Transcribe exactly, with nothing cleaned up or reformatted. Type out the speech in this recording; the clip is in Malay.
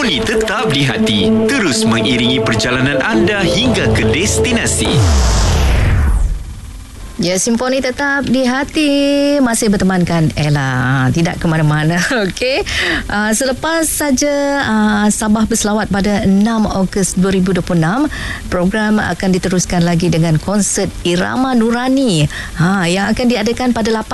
Simfoni tetap di hati, terus mengiringi perjalanan anda hingga ke destinasi. Ya, Simfoni tetap di hati, masih bertemankan Ella, tidak ke mana-mana. Okey. Uh, selepas saja uh, Sabah berselawat pada enam Ogos dua ribu dua puluh enam, program akan diteruskan lagi dengan konsert Irama Nurani ha, yang akan diadakan pada lapan